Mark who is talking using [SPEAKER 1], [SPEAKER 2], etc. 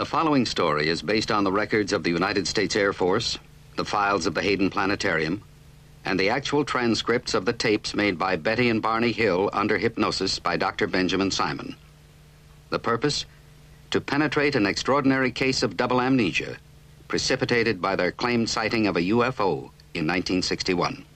[SPEAKER 1] The following story is based on the records of the United States Air Force, the files of the Hayden Planetarium, and the actual transcripts of the tapes made by Betty and Barney Hill under hypnosis by Dr. Benjamin Simon. The purpose? To penetrate an extraordinary case of double amnesia precipitated by their claimed sighting of a UFO in 1961.